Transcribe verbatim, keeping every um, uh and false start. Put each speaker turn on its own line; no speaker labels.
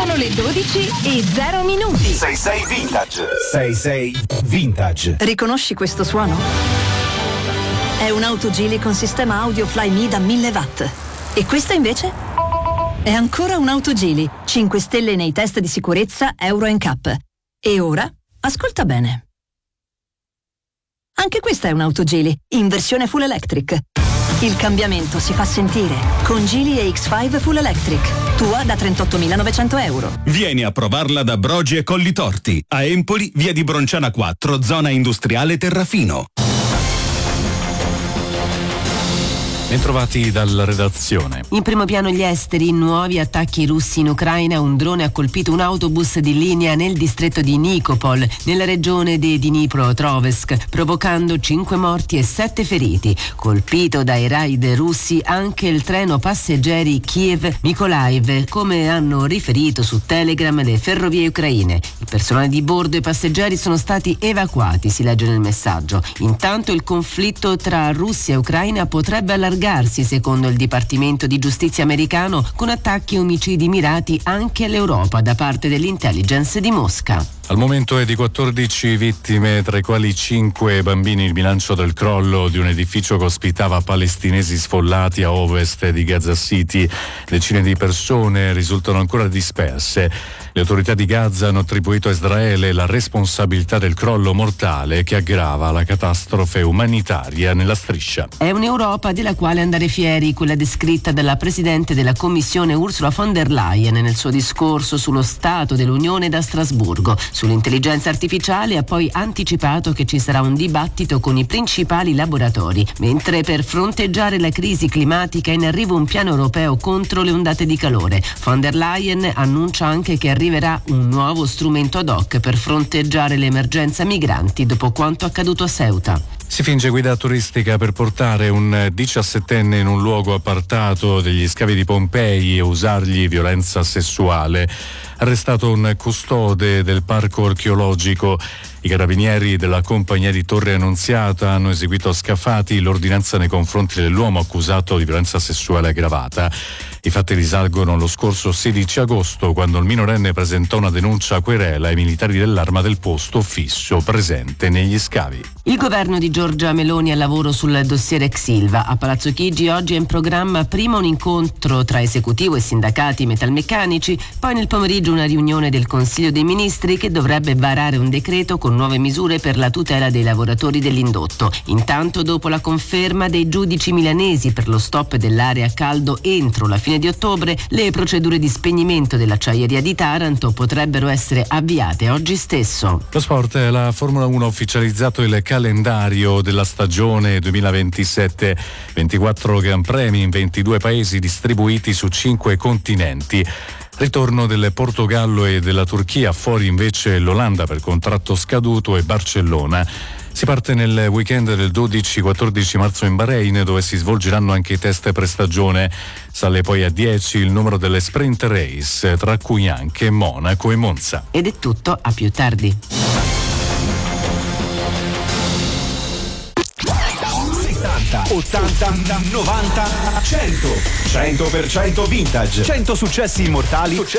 Sono le dodici e zero minuti.
sei sei Vintage. sei sei Vintage.
Riconosci questo suono? È un'auto Geely con sistema audio Flyme da mille watt. E questa invece? È ancora un'auto Geely, cinque stelle nei test di sicurezza Euro N C A P. E ora, ascolta bene. Anche questa è un'auto Geely, in versione full electric. Il cambiamento si fa sentire con Geely E X cinque Full Electric, tua da trentottomilanovecento euro.
Vieni a provarla da Brogi e Collitorti, a Empoli, via di Bronciana quattro, zona industriale Terrafino.
Bentrovati dalla redazione.
In primo piano gli esteri, nuovi attacchi russi in Ucraina. Un drone ha colpito un autobus di linea nel distretto di Nikopol, nella regione di Dnipro-Petrovsk, provocando cinque morti e sette feriti. Colpito dai raid russi anche il treno passeggeri Kiev-Mykolaiv, come hanno riferito su Telegram le ferrovie ucraine. Il personale di bordo e i passeggeri sono stati evacuati, si legge nel messaggio. Intanto il conflitto tra Russia e Ucraina potrebbe allargare secondo il Dipartimento di Giustizia americano, con attacchi e omicidi mirati anche all'Europa da parte dell'intelligence di Mosca.
Al momento è di quattordici vittime, tra i quali cinque bambini, il bilancio del crollo di un edificio che ospitava palestinesi sfollati a ovest di Gaza City. Decine di persone risultano ancora disperse. Le autorità di Gaza hanno attribuito a Israele la responsabilità del crollo mortale che aggrava la catastrofe umanitaria nella striscia.
È un'Europa della quale andare fieri, quella descritta dalla Presidente della Commissione Ursula von der Leyen nel suo discorso sullo Stato dell'Unione da Strasburgo. Sull'intelligenza artificiale ha poi anticipato che ci sarà un dibattito con i principali laboratori, mentre per fronteggiare la crisi climatica è in arrivo un piano europeo contro le ondate di calore. Von der Leyen annuncia anche che arriverà un nuovo strumento ad hoc per fronteggiare l'emergenza migranti dopo quanto accaduto a Ceuta.
Si finge guida turistica per portare un diciassettenne in un luogo appartato degli scavi di Pompei e usargli violenza sessuale. Arrestato un custode del parco archeologico. I carabinieri della compagnia di Torre Annunziata hanno eseguito a Scafati l'ordinanza nei confronti dell'uomo accusato di violenza sessuale aggravata. I fatti risalgono allo scorso sedici agosto, quando il minorenne presentò una denuncia a querela ai militari dell'arma del posto fisso presente negli scavi.
Il governo di Giorgia Meloni al lavoro sul dossier ex Ilva. A Palazzo Chigi oggi è in programma prima un incontro tra esecutivo e sindacati metalmeccanici, poi nel pomeriggio una riunione del Consiglio dei Ministri che dovrebbe varare un decreto con nuove misure per la tutela dei lavoratori dell'indotto. Intanto, dopo la conferma dei giudici milanesi per lo stop dell'area a caldo entro la fine di ottobre, le procedure di spegnimento dell'acciaieria di Taranto potrebbero essere avviate oggi stesso.
Lo sport. La Formula uno ha ufficializzato il calendario della stagione duemilaventisette, ventiquattro Gran Premi in ventidue paesi distribuiti su cinque continenti. Ritorno del Portogallo e della Turchia, fuori invece l'Olanda per contratto scaduto e Barcellona. Si parte nel weekend del dodici quattordici marzo in Bahrain, dove si svolgeranno anche i test prestagione. Sale poi a dieci il numero delle sprint race, tra cui anche Monaco e Monza.
Ed è tutto, a più tardi.
ottanta, novanta, cento. cento per cento vintage. cento successi immortali